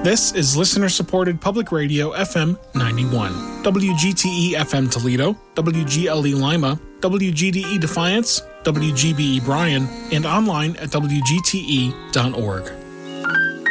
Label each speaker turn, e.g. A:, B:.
A: This is listener-supported public radio FM 91. WGTE FM Toledo, WGLE Lima, WGDE Defiance, WGBE Bryan, and online at WGTE.org.